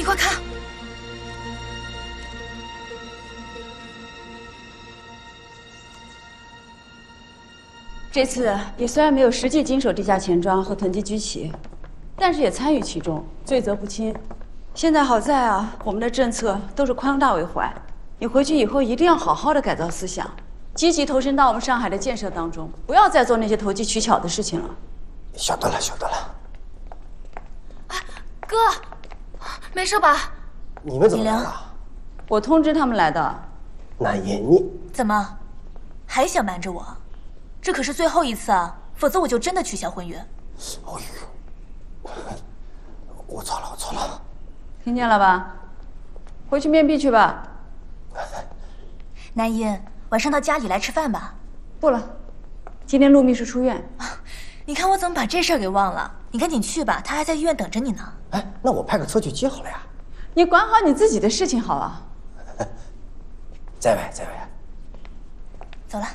快看！ 这次你虽然没有实际经手这家钱庄和囤积居奇，但是也参与其中，罪责不轻。现在好在啊，我们的政策都是宽大为怀。你回去以后一定要好好的改造思想，积极投身到我们上海的建设当中，不要再做那些投机取巧的事情了。 晓得了，晓得了。 哎，哥，没事吧？ 你们怎么来了？ 我通知他们来的。 南爷，你怎么还想瞒着我？这可是最后一次啊，否则我就真的取消婚约。 哎呦，我错了，我错了。 听见了吧？回去面壁去吧。 南音，晚上到家里来吃饭吧。 不了，今天陆秘书出院。 你看我怎么把这事儿给忘了？你赶紧去吧，他还在医院等着你呢。 哎，那我派个车去接好了呀。 你管好你自己的事情好啊。 在外，在外。